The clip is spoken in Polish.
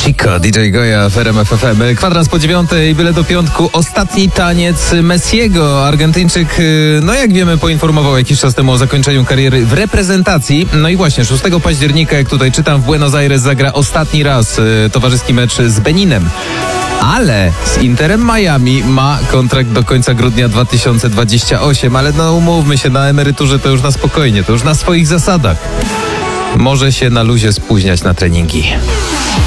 Chico, DJ Goja w RMF FM. Kwadrans po 9:00, byle do piątku. Ostatni taniec Messiego. Argentyńczyk, no jak wiemy, poinformował jakiś czas temu o zakończeniu kariery w reprezentacji. No i właśnie 6 października, jak tutaj czytam, w Buenos Aires zagra ostatni raz towarzyski mecz z Beninem. Ale z Interem Miami ma kontrakt do końca grudnia 2028. Ale no umówmy się, na emeryturze to już na spokojnie, to już na swoich zasadach. Może się na luzie spóźniać na treningi.